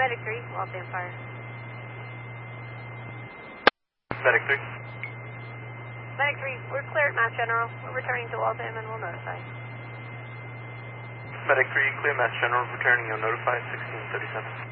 Medic 3, Waltham Fire. Medic 3. Medic 3, we're clear at Mass General. We're returning to Waltham and we'll notify. Medic 3, clear Mass General, returning, you'll notify 1637.